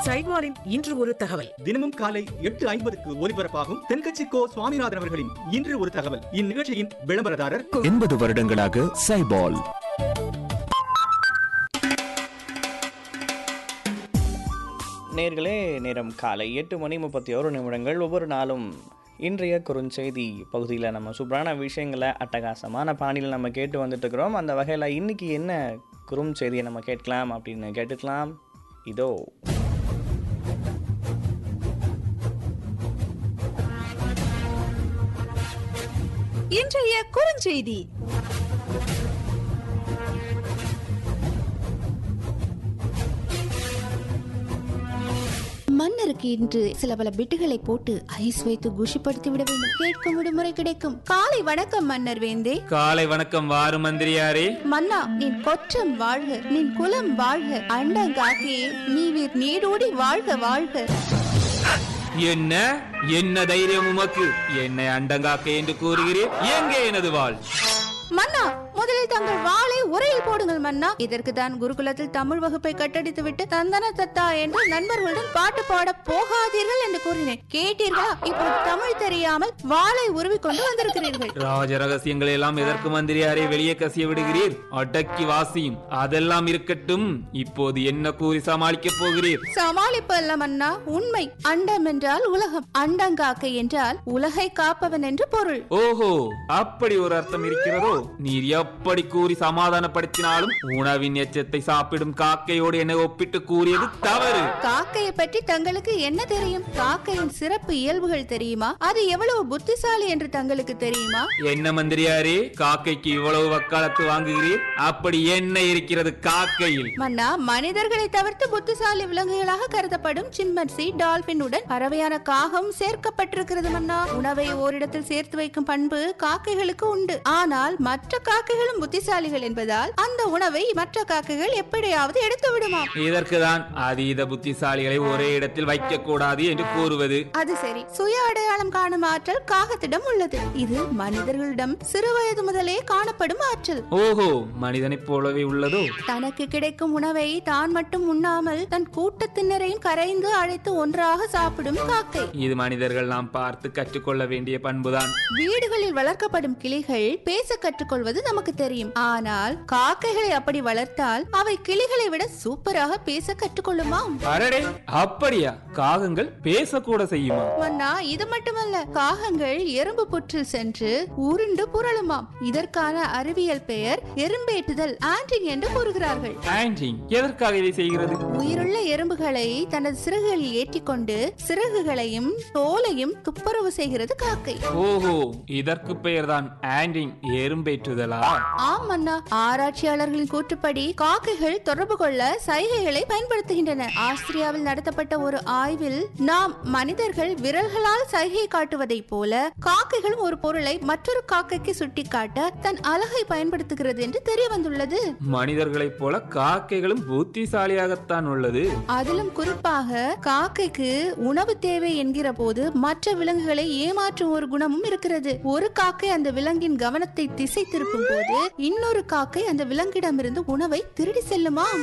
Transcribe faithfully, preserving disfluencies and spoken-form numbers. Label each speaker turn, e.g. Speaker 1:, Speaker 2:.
Speaker 1: சைவாரின் இன்று ஒரு தகவல்.
Speaker 2: தினமும் காலை எட்டு ஐம்பதுக்கு ஒலிபரப்பாகும் தென்கட்சி கோ சுவாமிநாதன் அவர்களின் இன்று ஒரு தகவல். இந்நிகழ்ச்சியின் விளம்பரதாரர்
Speaker 3: எண்பது வருடங்களாக சைபால்.
Speaker 4: நேர்களே, நேரம் காலை எட்டு மணி முப்பத்தி ஒரு நிமிடங்கள். ஒவ்வொரு நாளும் இன்றைய குறுஞ்செய்தி பகுதியில் நம்ம சூப்பரான விஷயங்களை அட்டகாசமான பாணியில் நம்ம கேட்டு வந்துட்டு இருக்கிறோம். அந்த வகையில் இன்னைக்கு என்ன குறுஞ்செய்தியை நம்ம கேட்கலாம் அப்படின்னு கேட்டுக்கலாம். இதோ
Speaker 5: இன்றைய குறுஞ்செய்தி. மன்னருக்கு இன்று சில பல பிட்டுகளை போட்டு ஐஸ் வைத்து குஷிப்படுத்தி விட வேண்டும். கேட்கும் விடுமுறை கிடைக்கும். காலை வணக்கம் மன்னர் வேந்தே.
Speaker 6: காலை வணக்கம் வாரு மந்திரியாரே.
Speaker 5: மன்னா, நின் கொற்றம் வாழ்க, நின் குலம் வாழ்க, அண்டங்காக்கே நீ வீர் நீடோடி வாழ்க வாழ்க.
Speaker 6: என்ன என்ன தைரியம் உமக்கு? என்னை அண்டங்காக்க என்று கூறுகிறேன். எங்கே எனது வாழ்?
Speaker 5: மன்னா, முதலில் தங்கள் வாளை உரையில் போடுங்கள் மன்னா. இதற்கு தான் குருகுலத்தில் தமிழ் வகுப்பை கட்டடித்து விட்டு தந்தன தத்தா என்று நண்பர்களுடன் பாட்டு பாட போகாதீர்கள் என்று கூறினேன். கேட்டீர்களா? இப்போது தமிழ் தெரியாமல் வாளை உருவி கொண்டு வந்திருக்கிறீர்கள்.
Speaker 6: ராஜ ரகசியங்களை எல்லாம் எதற்கு மந்திரியாரே வெளியே கசிய விடுகிறீர்? அடக்கி வாசியும். அதெல்லாம் இருக்கட்டும். இப்போது என்ன கூறி சமாளிக்க போகிறீர்?
Speaker 5: சமாளிப்பு அல்ல மன்னா, உண்மை. அண்டம் என்றால் உலகம், அண்டங்காக்கை என்றால் உலகை காப்பவன் என்று பொருள்.
Speaker 6: ஓஹோ, அப்படி ஒரு அர்த்தம் இருக்கிறதோ? நீர் எப்படி கூறி சமாதானப்படுத்தினாலும் உணவின் எச்சத்தை சாப்பிடும் காக்கையோடு என்னை ஒப்பிட்டு கூறியது தவறு.
Speaker 5: காக்கையை பற்றி தங்களுக்கு என்ன தெரியும்? காக்கையின் சிறப்பு இயல்புகள் தெரியுமா? அது எவ்வளவு புத்திசாலி என்று தங்களுக்கு தெரியுமா?
Speaker 6: என்ன மந்திரியாரே, காக்கைக்கு இவ்வளவு வக்காலத்து வாங்குகிறீர்? அப்படி என்ன இருக்கிறது காக்கையில்?
Speaker 5: மன்னா, மனிதர்களை தவிர்த்து புத்திசாலி விலங்குகளாக கருதப்படும் சிம்பன்சி, டால்பின் உடன் பறவையான காகம் சேர்க்கப்பட்டிருக்கிறது மன்னா. உணவை ஓரிடத்தில் சேர்த்து வைக்கும் பண்பு காக்கைகளுக்கு உண்டு. ஆனால் மற்ற காக்கைகளும் புத்திசாலிகள் என்பதால் அந்த உணவை மற்ற காக்கைகள் எப்படியாவது எடுத்து விடுமாம்.
Speaker 6: இதற்குதான் அதீத புத்திசாலிகளை ஒரே இடத்தில் வைக்க கூடாது என்று கூறுவது.
Speaker 5: அது சரி, சுய அடையாளம் காணும் ஆற்றல் காகத்திடம் உள்ளது. இது மனிதர்களிடம் சிறுவயது முதலே காணப்படும் ஆற்றல்.
Speaker 6: ஓஹோ, மனிதனைப் போலவே உள்ளதோ?
Speaker 5: தனக்கு கிடைக்கும் உணவை தான் மட்டும் உண்ணாமல் தன் கூட்டத்தினரையும் கரைந்து அழைத்து ஒன்றாக சாப்பிடும் காக்கை.
Speaker 6: இது மனிதர்கள் நாம் பார்த்து கற்றுக்கொள்ள வேண்டிய பண்புதான்.
Speaker 5: வீடுகளில் வளர்க்கப்படும் கிளிகள் பேச கற்றுக்கொள்வது நமக்கு தெரியும். ஆனால் காக்கைகளை அப்படி வளர்த்தால் அவை கிளிகளை விட சூப்பராக பேச கற்றுக்கொள்ளுமா?
Speaker 6: அரடே, அப்படியா? காகங்கள் பேசக்கூட செய்யுமா?
Speaker 5: மன்னா, இது மட்டுமல்ல, காகங்கள் எறும்பு புற்றில் சென்று உருண்டு புரளுமாம். இதற்கான அறிவியல் பெயர் எறும்பேற்றுதல், ஆண்டிங் என்று கூறுகிறார்கள்.
Speaker 6: ஆண்டிங் எதற்காக இதை செய்கிறது?
Speaker 5: உயிருள்ள எறும்புகளை தனது சிறகுகளில் ஏற்றிக்கொண்டு சிறகுகளையும் தோலையும் துப்புரவு செய்கிறது காக்கை.
Speaker 6: ஓஹோ, இதற்கு பெயர்தான் ஆண்டிங், எறும்பேற்றுதலா?
Speaker 5: ஆம் மன்னா, ஆராய்ச்சியாளர்களின் கூற்றுப்படி காக்கைகள் தொடர்பு கொள்ள சைகைகளை பயன்படுத்துகின்றன. ஆஸ்திரியாவில் நடத்தப்பட்ட ஒரு ஆய்வில் நாம் மனிதர்கள் விரல்களால் சைகை காட்டுவதை போல காக்கைகளும் ஒரு பொருளை மற்றொரு காக்கைக்கு சுட்டிக்காட்ட தன் அழகை பயன்படுத்துகிறது என்று தெரிய வந்துள்ளது.
Speaker 6: மனிதர்களைப் போல காக்கைகளும் புத்திசாலியாகத்தான் உள்ளது.
Speaker 5: அதிலும் குறிப்பாக காக்கைக்கு உணவு தேவை என்கிற போது மற்ற விலங்குகளை ஏமாற்றும் ஒரு குணமும் இருக்கிறது. ஒரு காக்கை அந்த விலங்கின் கவனத்தை திசை திருப்பும் போது இன்னொரு காக்கை அந்த விலங்கிடமிருந்து உணவை திருடி செல்லுமா?